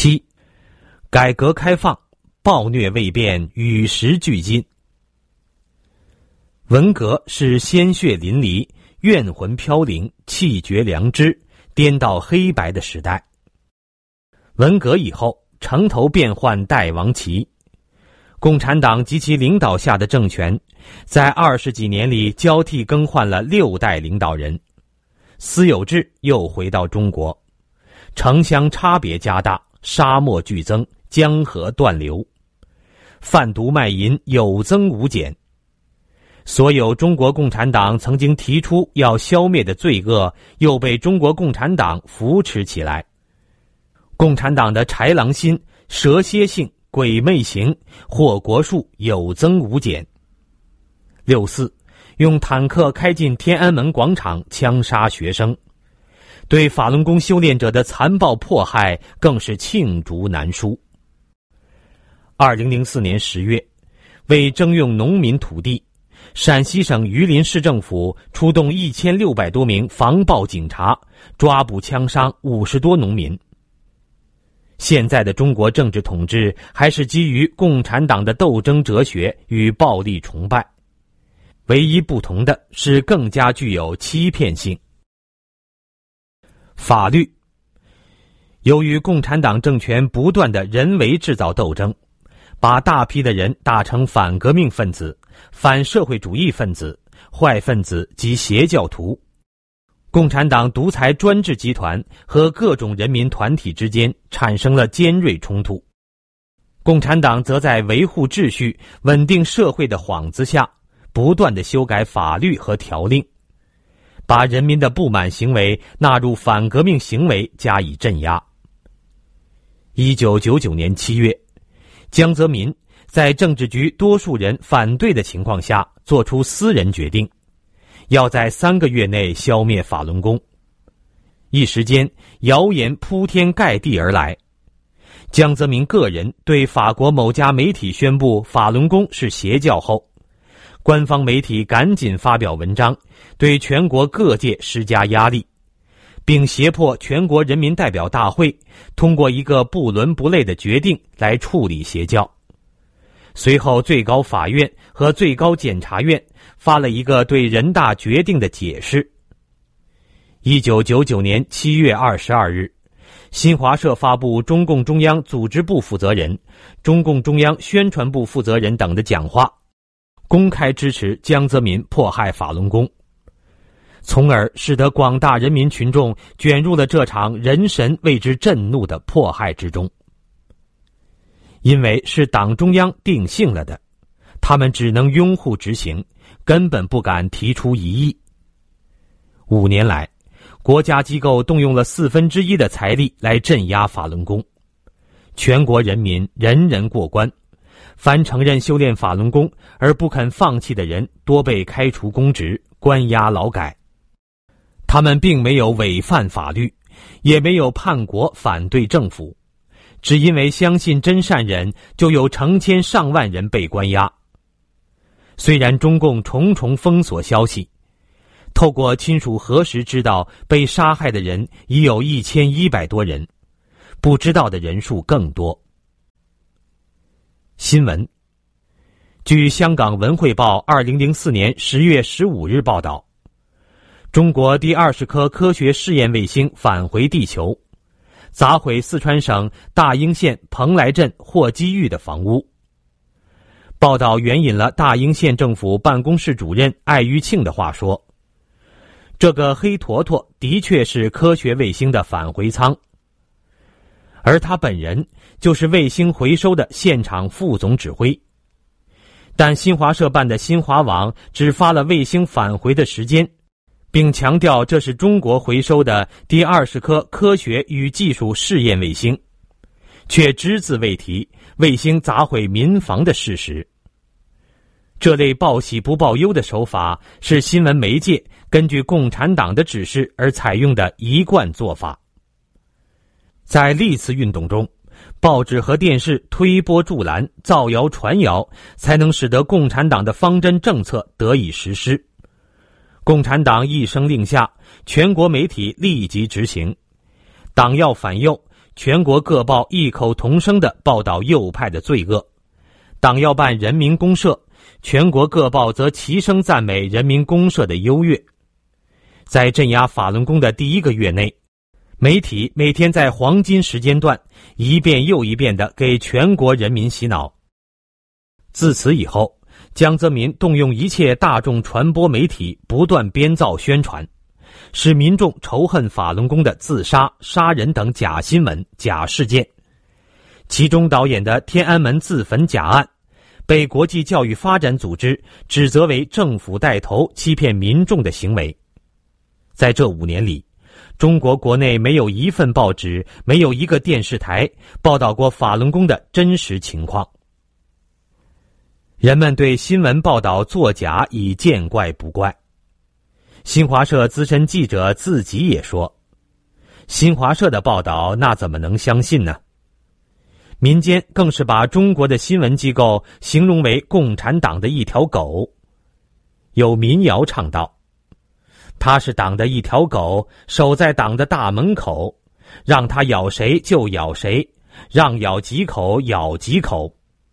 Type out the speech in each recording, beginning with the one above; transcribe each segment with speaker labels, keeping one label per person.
Speaker 1: 7. 改革开放，暴虐未变，与时俱进。文革是鲜血淋漓、怨魂飘零、气绝良知、颠倒黑白的时代。文革以后，城头变换代王旗，共产党及其领导下的政权在20几年里交替更换了6代领导人，私有制又回到中国，城乡差别加大，沙漠剧增，江河断流，贩毒卖淫有增无减。所有中国共产党曾经提出要消灭的罪恶，又被中国共产党扶持起来。共产党的豺狼心、蛇蝎性、鬼魅行、祸国术有增无减。6.4用坦克开进天安门广场枪杀学生，对法轮功修炼者的残暴迫害更是罄竹难书。2004年10月，为征用农民土地，陕西省榆林市政府出动1600多名防暴警察，抓捕枪伤50多农民。现在的中国政治统治还是基于共产党的斗争哲学与暴力崇拜，唯一不同的是更加具有欺骗性。法律，由于共产党政权不断的人为制造斗争，把大批的人打成反革命分子、反社会主义分子、坏分子及邪教徒。共产党独裁专制集团和各种人民团体之间产生了尖锐冲突。共产党则在维护秩序、稳定社会的幌子下，不断地修改法律和条令，把人民的不满行为纳入反革命行为加以镇压。1999年7月，江泽民在政治局多数人反对的情况下做出私人决定，要在3个月内消灭法轮功。一时间，谣言铺天盖地而来。江泽民个人对法国某家媒体宣布法轮功是邪教后，官方媒体赶紧发表文章，对全国各界施加压力，并胁迫全国人民代表大会通过一个不伦不类的决定来处理邪教。随后，最高法院和最高检察院发了一个对人大决定的解释。1999年7月22日，新华社发布中共中央组织部负责人、中共中央宣传部负责人等的讲话，公开支持江泽民迫害法轮功，从而使得广大人民群众卷入了这场人神为之震怒的迫害之中。因为是党中央定性了的，他们只能拥护执行，根本不敢提出异议。5年来，国家机构动用了1/4的财力来镇压法轮功，全国人民人人过关，凡承认修炼法轮功而不肯放弃的人多被开除公职，关押劳改。他们并没有违反法律，也没有叛国反对政府，只因为相信真善人，就有成千上万人被关押。虽然中共重重封锁消息，透过亲属核实知道被杀害的人已有1100多人，不知道的人数更多。新闻，据香港文汇报2004年10月15日报道，中国第20颗科学试验卫星返回地球，砸毁四川省大英县蓬莱镇霍基峪的房屋。报道援引了大英县政府办公室主任艾玉庆的话说，这个黑坨坨的确是科学卫星的返回舱，而他本人就是卫星回收的现场副总指挥。但新华社办的新华网只发了卫星返回的时间，并强调这是中国回收的第20颗科学与技术试验卫星，却只字未提卫星砸毁民房的事实。这类报喜不报忧的手法是新闻媒介根据共产党的指示而采用的一贯做法。在历次运动中，报纸和电视推波助澜、造谣传谣，才能使得共产党的方针政策得以实施。共产党一声令下，全国媒体立即执行。党要反右， 全国各报异口同声地报道右派的罪恶，党要办人民公社，全国各报则齐声赞美人民公社的优越。在镇压法轮功的第1个月内，媒体每天在黄金时间段一遍又一遍地给全国人民洗脑。自此以后，江泽民动用一切大众传播媒体不断编造宣传，使民众仇恨法轮功的自杀、杀人等假新闻、假事件。其中导演的天安门自焚假案，被国际教育发展组织指责为政府带头欺骗民众的行为。在这5年里，中国国内没有一份报纸，没有一个电视台报道过法轮功的真实情况。人们对新闻报道作假已见怪不怪。新华社资深记者自己也说，新华社的报道那怎么能相信呢？民间更是把中国的新闻机构形容为共产党的一条狗。有民谣唱道，他是党的一条狗，守在党的大门口，让他咬谁就咬谁，让咬几口咬几口。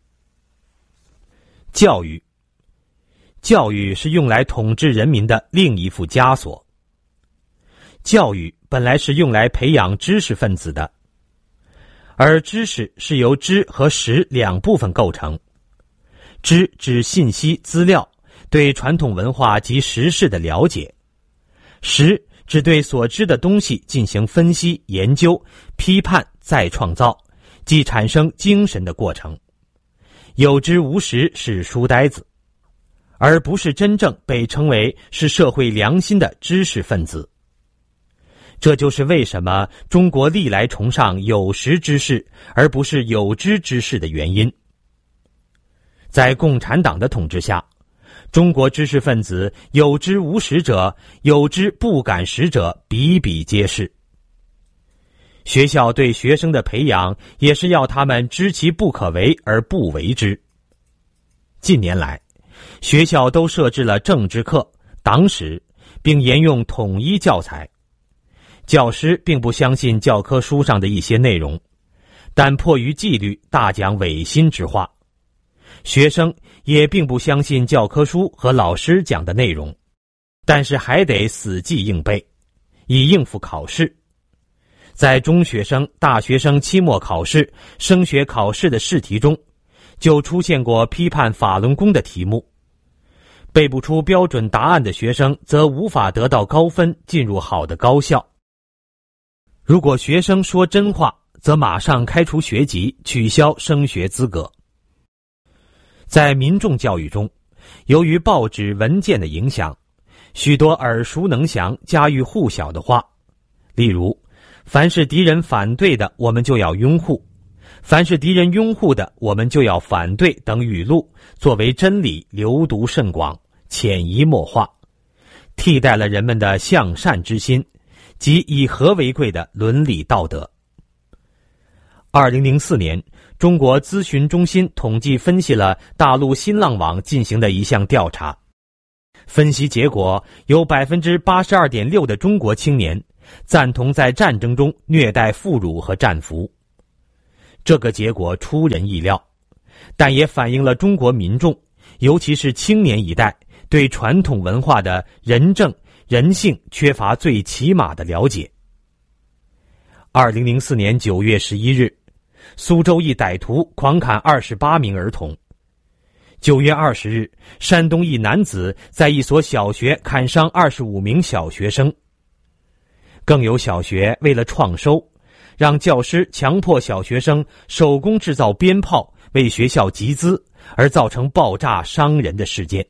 Speaker 1: 教育是用来统治人民的另一副枷锁。教育本来是用来培养知识分子的，而知识是由知和识2部分构成。知指信息资料，对传统文化及时事的了解；识指对所知的东西进行分析、研究、批判再创造，即产生精神的过程。有知无识是书呆子，而不是真正被称为是社会良心的知识分子。这就是为什么中国历来崇尚有识之士而不是有知之士的原因。在共产党的统治下，中国知识分子有知无识者、有知不敢识者比比皆是。学校对学生的培养也是要他们知其不可为而不为之。近年来，学校都设置了政治课、党史，并沿用统一教材。教师并不相信教科书上的一些内容，但迫于纪律大讲违心之话。学生也并不相信教科书和老师讲的内容，但是还得死记硬背，以应付考试。在中学生、大学生期末考试、升学考试的试题中，就出现过批判法轮功的题目。背不出标准答案的学生则无法得到高分，进入好的高校。如果学生说真话，则马上开除学籍，取消升学资格。在民众教育中，由于报纸文件的影响，许多耳熟能详、家喻户晓的话，例如凡是敌人反对的，我们就要拥护；凡是敌人拥护的，我们就要反对等语录，作为真理流毒甚广，潜移默化，替代了人们的向善之心及以和为贵的伦理道德。2004年，中国咨询中心统计分析了大陆新浪网进行的一项调查，分析结果有 82.6% 的中国青年赞同在战争中虐待妇孺和战俘。这个结果出人意料，但也反映了中国民众，尤其是青年一代，对传统文化的仁政、人性缺乏最起码的了解。2004年9月11日，苏州一歹徒狂砍28名儿童。9月20日，山东一男子在一所小学砍伤25名小学生。更有小学为了创收，让教师强迫小学生手工制造鞭炮，为学校集资，而造成爆炸伤人的事件。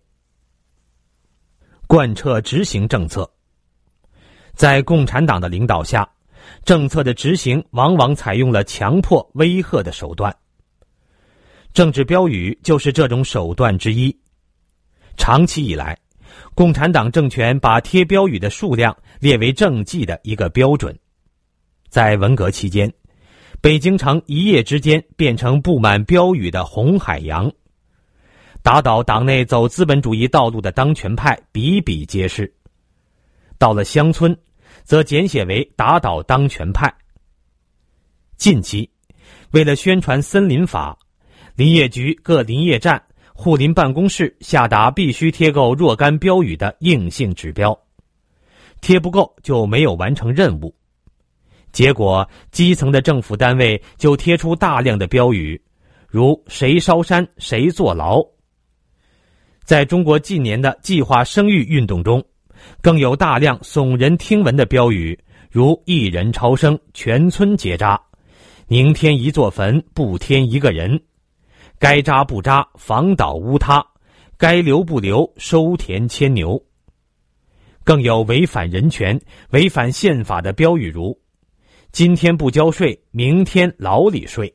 Speaker 1: 贯彻执行政策。在共产党的领导下，政策的执行往往采用了强迫、威吓的手段。政治标语就是这种手段之一。长期以来，共产党政权把贴标语的数量列为政绩的一个标准。在文革期间，北京城一夜之间变成布满标语的红海洋。打倒党内走资本主义道路的当权派比比皆是。到了乡村，则简写为打倒当权派。 近期，为了宣传森林法，林业局各林业站、护林办公室下达必须贴够若干标语的硬性指标，贴不够就没有完成任务。结果，基层的政府单位就贴出大量的标语，如谁烧山谁坐牢。在中国近年的计划生育运动中，更有大量耸人听闻的标语，如一人超生全村结扎，宁添一座坟不添一个人，该扎不扎房倒屋塌，该留不留收田牵牛。更有违反人权、违反宪法的标语如今天不交税，明天牢里睡。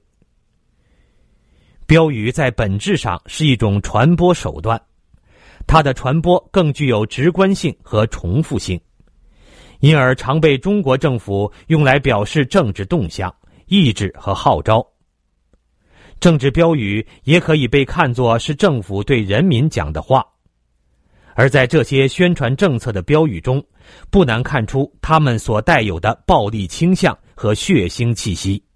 Speaker 1: 标语在本质上是一种传播手段，它的传播更具有直观性和重复性，因而常被中国政府用来表示政治动向、意志和号召。政治标语也可以被看作是政府对人民讲的话，而在这些宣传政策的标语中，不难看出他们所带有的暴力倾向和血腥气息。